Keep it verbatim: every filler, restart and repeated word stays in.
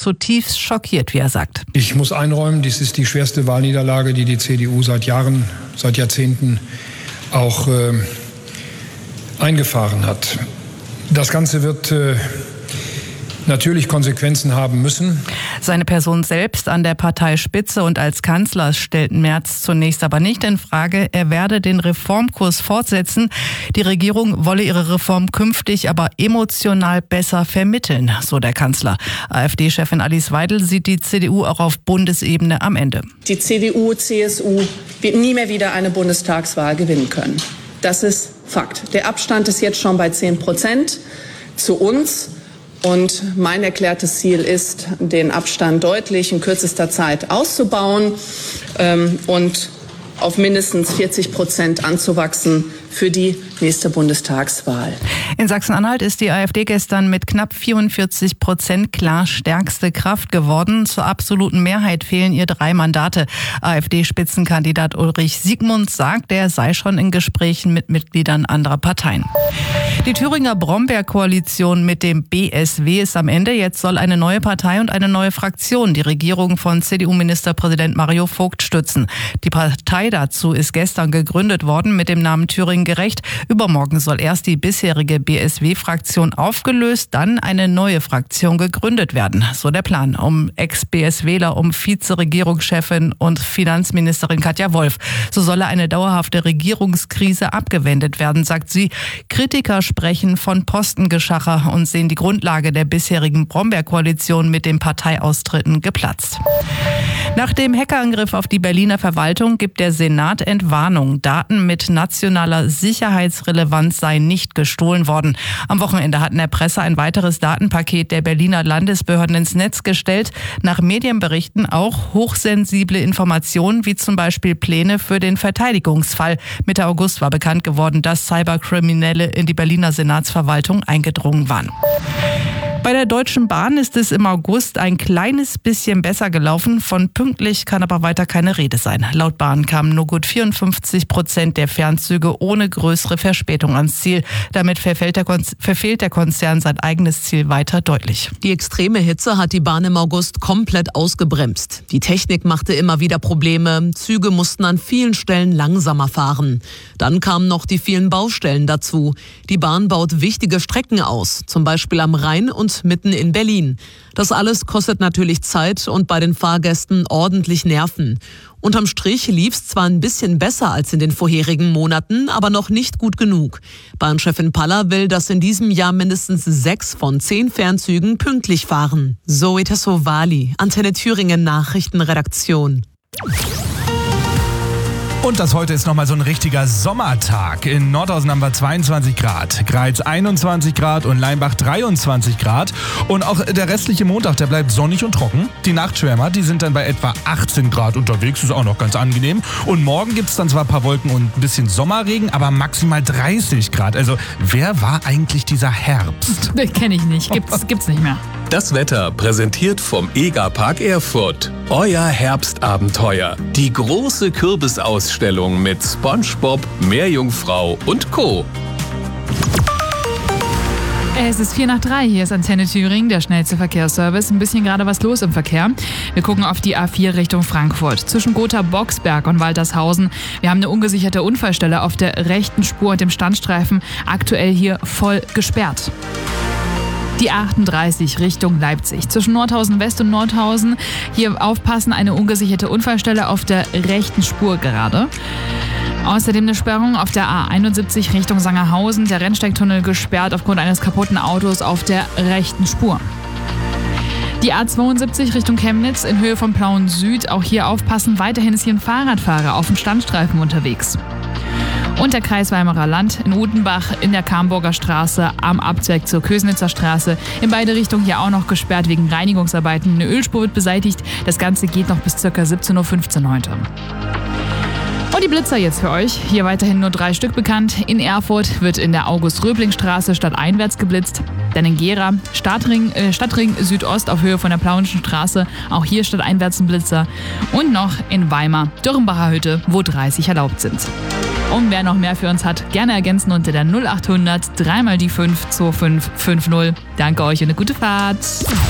zutiefst schockiert, wie er sagt. Ich muss einräumen, dies ist die schwerste Wahlniederlage, die die C D U seit Jahren, seit Jahrzehnten auch äh, eingefahren hat. Das Ganze wird äh, natürlich Konsequenzen haben müssen. Seine Person selbst an der Parteispitze und als Kanzler stellten Merz zunächst aber nicht in Frage. Er werde den Reformkurs fortsetzen. Die Regierung wolle ihre Reform künftig aber emotional besser vermitteln, so der Kanzler. AfD-Chefin Alice Weidel sieht die C D U auch auf Bundesebene am Ende. Die C D U, C S U wird nie mehr wieder eine Bundestagswahl gewinnen können. Das ist Fakt. Der Abstand ist jetzt schon bei zehn Prozent zu uns. Und mein erklärtes Ziel ist, den Abstand deutlich in kürzester Zeit auszubauen ähm, und auf mindestens vierzig Prozent anzuwachsen für die nächste Bundestagswahl. In Sachsen-Anhalt ist die AfD gestern mit knapp vierundvierzig Prozent klar stärkste Kraft geworden. Zur absoluten Mehrheit fehlen ihr drei Mandate. AfD-Spitzenkandidat Ulrich Siegmund sagt, er sei schon in Gesprächen mit Mitgliedern anderer Parteien. Die Thüringer Brombeer-Koalition mit dem B S W ist am Ende. Jetzt soll eine neue Partei und eine neue Fraktion die Regierung von C D U-Ministerpräsident Mario Vogt stützen. Die Partei dazu ist gestern gegründet worden mit dem Namen Thüringen gerecht. Übermorgen soll erst die bisherige B S W-Fraktion aufgelöst, dann eine neue Fraktion gegründet werden. So der Plan um Ex-B S Wler, um Vizeregierungschefin und Finanzministerin Katja Wolf. So solle eine dauerhafte Regierungskrise abgewendet werden, sagt sie. Kritiker sprechen von Postengeschacher und sehen die Grundlage der bisherigen Brombeer-Koalition mit den Parteiaustritten geplatzt. Nach dem Hackerangriff auf die Berliner Verwaltung gibt der Senat Entwarnung. Daten mit nationaler Sicherheitsrelevanz seien nicht gestohlen worden. Am Wochenende hatten der Presse ein weiteres Datenpaket der Berliner Landesbehörden ins Netz gestellt. Nach Medienberichten auch hochsensible Informationen, wie zum Beispiel Pläne für den Verteidigungsfall. Mitte August war bekannt geworden, dass Cyberkriminelle in die Berliner Senatsverwaltung eingedrungen waren. Bei der Deutschen Bahn ist es im August ein kleines bisschen besser gelaufen. Von pünktlich kann aber weiter keine Rede sein. Laut Bahn kamen nur gut vierundfünfzig Prozent der Fernzüge ohne größere Verspätung ans Ziel. Damit verfehlt der, Konz- verfehlt der Konzern sein eigenes Ziel weiter deutlich. Die extreme Hitze hat die Bahn im August komplett ausgebremst. Die Technik machte immer wieder Probleme. Züge mussten an vielen Stellen langsamer fahren. Dann kamen noch die vielen Baustellen dazu. Die Bahn baut wichtige Strecken aus, zum Beispiel am Rhein und mitten in Berlin. Das alles kostet natürlich Zeit und bei den Fahrgästen ordentlich Nerven. Unterm Strich lief's zwar ein bisschen besser als in den vorherigen Monaten, aber noch nicht gut genug. Bahnchefin Paller will, dass in diesem Jahr mindestens sechs von zehn Fernzügen pünktlich fahren. Zoe Tassovali, Antenne Thüringen Nachrichtenredaktion. Und das heute ist nochmal so ein richtiger Sommertag. In Nordhausen haben wir zweiundzwanzig Grad, Greiz einundzwanzig Grad und Leimbach dreiundzwanzig Grad. Und auch der restliche Montag, der bleibt sonnig und trocken. Die Nachtschwärmer, die sind dann bei etwa achtzehn Grad unterwegs, ist auch noch ganz angenehm. Und morgen gibt es dann zwar ein paar Wolken und ein bisschen Sommerregen, aber maximal dreißig Grad. Also wer war eigentlich dieser Herbst? Kenne ich nicht, gibt's, gibt's nicht mehr. Das Wetter präsentiert vom Egapark Erfurt. Euer Herbstabenteuer. Die große Kürbisausstellung mit SpongeBob, Meerjungfrau und Co. Es ist vier nach drei, hier ist Antenne Thüringen, der schnellste Verkehrsservice. Ein bisschen gerade was los im Verkehr. Wir gucken auf die A vier Richtung Frankfurt. Zwischen Gotha-Boxberg und Waltershausen. Wir haben eine ungesicherte Unfallstelle auf der rechten Spur und dem Standstreifen. Aktuell hier voll gesperrt. Die achtunddreißig Richtung Leipzig. Zwischen Nordhausen West und Nordhausen. Hier aufpassen, eine ungesicherte Unfallstelle auf der rechten Spur gerade. Außerdem eine Sperrung auf der A einundsiebzig Richtung Sangerhausen. Der Rennsteigtunnel gesperrt aufgrund eines kaputten Autos auf der rechten Spur. Die A zweiundsiebzig Richtung Chemnitz in Höhe von Plauen Süd. Auch hier aufpassen. Weiterhin ist hier ein Fahrradfahrer auf dem Standstreifen unterwegs. Und der Kreis Weimarer Land in Utenbach in der Kamburger Straße am Abzweig zur Kösnitzer Straße. In beide Richtungen hier auch noch gesperrt wegen Reinigungsarbeiten. Eine Ölspur wird beseitigt. Das Ganze geht noch bis ca. siebzehn Uhr fünfzehn heute. Und die Blitzer jetzt für euch. Hier weiterhin nur drei Stück bekannt. In Erfurt wird in der August-Röbling-Straße stadteinwärts geblitzt. Dann in Gera, Stadtring, äh, Stadtring Südost auf Höhe von der Plauenschen Straße. Auch hier stadteinwärts ein Blitzer. Und noch in Weimar, Dürrenbacher Hütte, wo dreißig erlaubt sind. Und wer noch mehr für uns hat, gerne ergänzen unter der null achthundert drei mal die fünf zwei fünf fünf null. Danke euch und eine gute Fahrt.